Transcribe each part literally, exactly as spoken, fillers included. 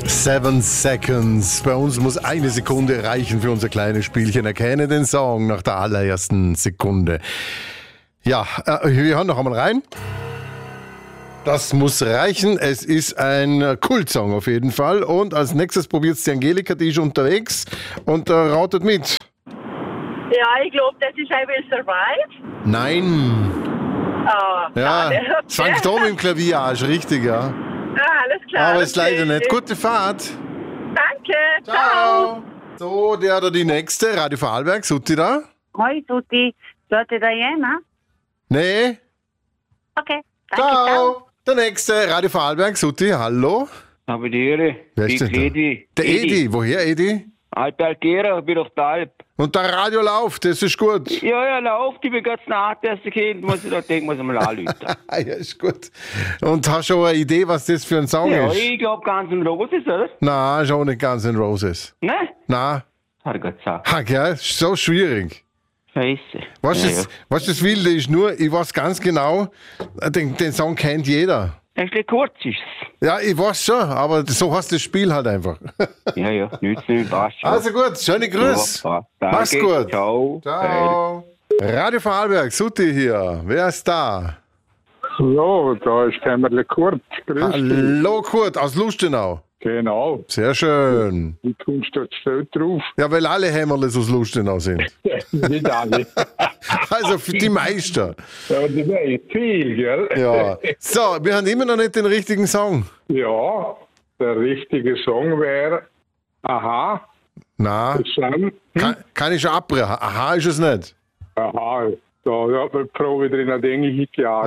Seven Seconds. Bei uns muss eine Sekunde reichen für unser kleines Spielchen. Erkenne den Song nach der allerersten Sekunde. Ja, äh, wir hören noch einmal rein. Das muss reichen. Es ist ein Kultsong auf jeden Fall. Und als nächstes probiert es die Angelika, die ist unterwegs und äh, rautet mit. Ja, ich glaube, das ist I Will Survive. Nein. Oh, Ja, schade. Sankt Dom im Klavier, ist richtig, ja. Ah, alles klar. Aber ist okay. leider nicht. Gute Fahrt. Danke. Ciao. So, der oder die nächste, Radio Vorarlberg, Sutti da? Hoi tutti, sollte Diana? Nee. Okay, danke, ciao. Ciao. Der nächste, Radio Vorarlberg, Sutti, hallo. Habe die Ehre. Wer ist Ich denn da? Edi. Der Edi. Woher, Edi? Alter Algera, bin auf der Alp. Und der Radio läuft, das ist gut. Ja, ja, lauft, ich bin ganz nah, erste Kind, muss ich da denken, muss ich mal anrufen. Ja, ist gut. Und hast du schon eine Idee, was das für ein Song Ja, ist? ich glaube ganz ein Roses, oder? Nein, schon nicht Guns N' Roses. Ne? Nein. Hat er gesagt. Ha, gell, ist so schwierig. Scheiße. Was, ja, das, ja. was das Wilde ist, nur, ich weiß ganz genau, den, den Song kennt jeder. Ein bisschen kurz ist Ja, ich weiß schon, aber so heißt das Spiel halt einfach. Ja, ja, nützt nicht, passt schon. Also gut, schöne Grüße. Ja, danke. Mach's gut. Ciao. Ciao. Radio Vorarlberg, Sutti hier. Wer ist da? Ja, da ist Kämmerle Kurt. Grüß dich. Hallo Kurt aus Lustenau. Genau. Sehr schön. Wie kommst du jetzt so drauf? Ja, weil alle Hämmerles aus Lustenau sind. Nicht alle. Also für die meisten. Ja, das wäre viel, gell? Ja. So, wir haben immer noch nicht den richtigen Song. Ja, der richtige Song wäre Aha. Na, Sam. kann, kann ich schon abbrechen. Aha, ist es nicht. Aha. Da hat man die Frau wieder in eine Dinge gejagt.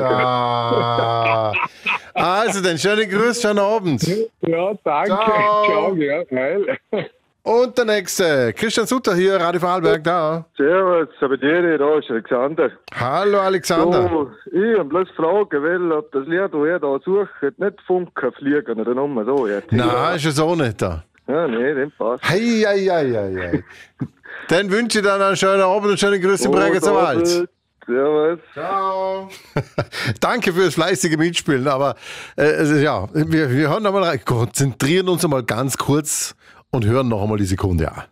Ah. Also, dann schöne Grüße, schönen Abend. Ja, danke. Ciao. Ciao, ja, geil. Und der nächste, Christian Sutter hier, Radio Vorarlberg, da. Servus, Sabatiere, da ist Alexander. Hallo Alexander. So, ich habe bloß fragen, weil, ob das Lied, das er da sucht, nicht Funken fliegen oder nochmal so jetzt. Nein, ist es auch nicht da. Ja, nee, den passt. Hei, hei, hei, hei, hei. Dann wünsche ich dir einen schönen Abend und schöne Grüße im Bregenzer Wald. Servus. Ciao. Danke fürs fleißige Mitspielen, aber äh, also, ja, wir, wir hören noch mal rein. Konzentrieren uns einmal ganz kurz und hören noch einmal die Sekunde an.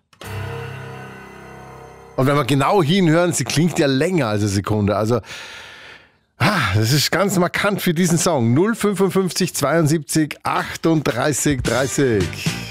Und wenn wir genau hinhören, sie klingt ja länger als eine Sekunde. Also, ah, das ist ganz markant für diesen Song. null fünfundfünfzig zweiundsiebzig achtunddreißig dreißig.